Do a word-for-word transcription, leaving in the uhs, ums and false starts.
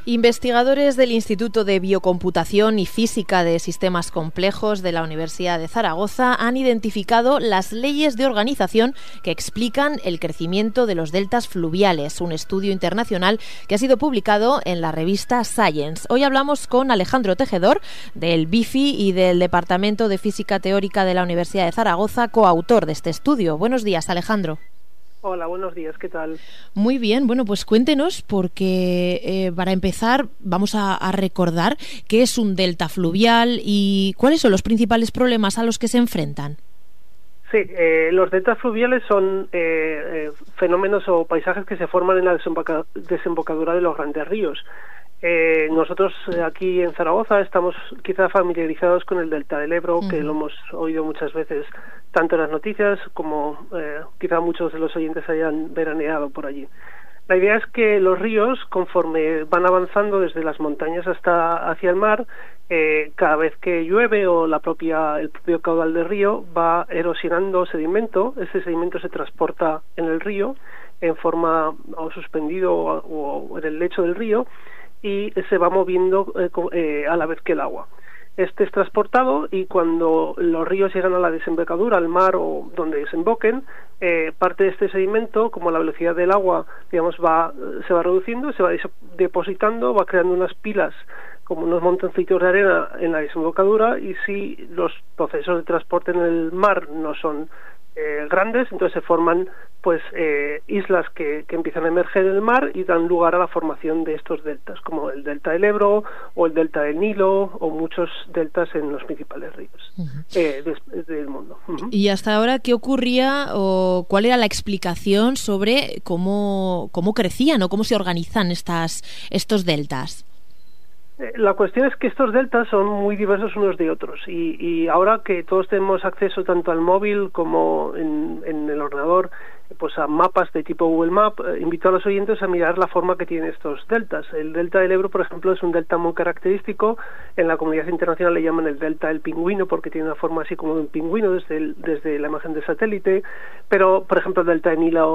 Investigadores del Instituto de Biocomputación y Física de Sistemas Complejos de la Universidad de Zaragoza han identificado las leyes de organización que explican el crecimiento de los deltas fluviales, un estudio internacional que ha sido publicado en la revista Science. Hoy hablamos con Alejandro Tejedor, del B I F I y del Departamento de Física Teórica de la Universidad de Zaragoza, coautor de este estudio. Buenos días, Alejandro. Hola, buenos días, ¿qué tal? Muy bien, bueno, pues cuéntenos, porque eh, para empezar vamos a, a recordar qué es un delta fluvial y cuáles son los principales problemas a los que se enfrentan. Sí, eh, los deltas fluviales son eh, eh, fenómenos o paisajes que se forman en la desemboca- desembocadura de los grandes ríos. Eh, nosotros eh, aquí en Zaragoza estamos quizá familiarizados con el delta del Ebro, uh-huh. que lo hemos oído muchas veces, tanto en las noticias como eh, quizá muchos de los oyentes hayan veraneado por allí. La idea es que los ríos, conforme van avanzando desde las montañas hasta hacia el mar, eh, cada vez que llueve o la propia el propio caudal del río va erosionando sedimento. Ese sedimento se transporta en el río en forma o suspendido o, o en el lecho del río, y se va moviendo eh, eh, a la vez que el agua. Este es transportado y cuando los ríos llegan a la desembocadura, al mar o donde desemboquen, eh, parte de este sedimento, como la velocidad del agua, digamos, va se va reduciendo, se va depositando, va creando unas pilas como unos montoncitos de arena en la desembocadura, y si los procesos de transporte en el mar no son Eh, grandes, entonces se forman pues eh, islas que, que empiezan a emerger en el mar y dan lugar a la formación de estos deltas, como el delta del Ebro o el delta del Nilo o muchos deltas en los principales ríos uh-huh. eh, de, del mundo. Uh-huh. ¿Y hasta ahora qué ocurría o cuál era la explicación sobre cómo, cómo crecían o cómo se organizan estas, estos deltas? La cuestión es que estos deltas son muy diversos unos de otros, y, y ahora que todos tenemos acceso tanto al móvil como en, en el ordenador pues a mapas de tipo Google Map, eh, invito a los oyentes a mirar la forma que tienen estos deltas. El delta del Ebro, por ejemplo, es un delta muy característico. En la comunidad internacional le llaman el delta del pingüino porque tiene una forma así como de un pingüino desde, el, desde la imagen de satélite, pero por ejemplo el delta del Nilo